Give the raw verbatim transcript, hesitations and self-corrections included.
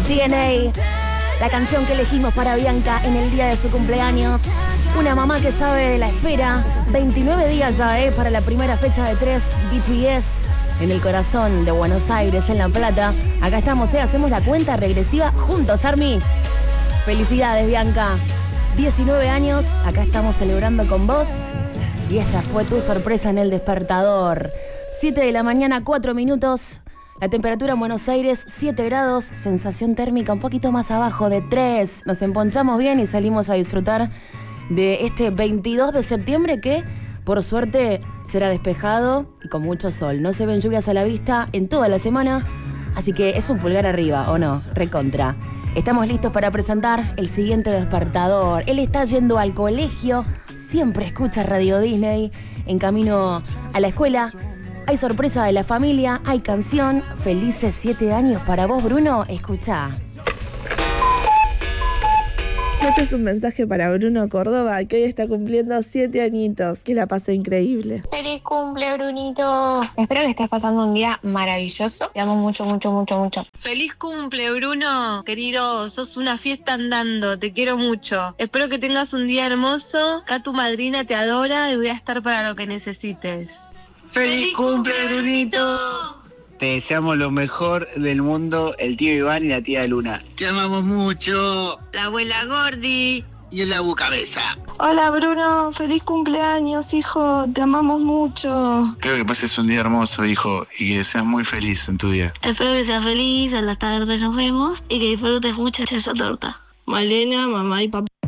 T N A, la canción que elegimos para Bianca en el día de su cumpleaños. Una mamá que sabe de la espera. veintinueve días ya, ¿eh? Para la primera fecha de tres B T S en el corazón de Buenos Aires, en La Plata. Acá estamos, ¿eh? Hacemos la cuenta regresiva juntos, Army. Felicidades, Bianca. diecinueve años, acá estamos celebrando con vos. Y esta fue tu sorpresa en el despertador. siete de la mañana, cuatro minutos. La temperatura en Buenos Aires, siete grados. Sensación térmica un poquito más abajo de tres. Nos emponchamos bien y salimos a disfrutar de este veintidós de septiembre que, por suerte, será despejado y con mucho sol. No se ven lluvias a la vista en toda la semana, así que es un pulgar arriba, ¿o no? Recontra. Estamos listos para presentar el siguiente despertador. Él está yendo al colegio, siempre escucha Radio Disney, en camino a la escuela. Hay sorpresa de la familia, hay canción. Felices siete años para vos, Bruno. Escuchá. Este es un mensaje para Bruno Córdoba, que hoy está cumpliendo siete añitos. Que la pase increíble. ¡Feliz cumple, Brunito! Espero que estés pasando un día maravilloso. Te amo mucho, mucho, mucho, mucho. ¡Feliz cumple, Bruno! Querido, sos una fiesta andando. Te quiero mucho. Espero que tengas un día hermoso. Acá tu madrina te adora y voy a estar para lo que necesites. ¡Feliz cumple, Brunito! Te deseamos lo mejor del mundo, el tío Iván y la tía Luna. Te amamos mucho. La abuela Gordi. Y el abu cabeza. Hola, Bruno. Feliz cumpleaños, hijo. Te amamos mucho. Espero que pases un día hermoso, hijo, y que seas muy feliz en tu día. Espero que seas feliz, a la tarde nos vemos y que disfrutes mucho esa torta. Malena, mamá y papá.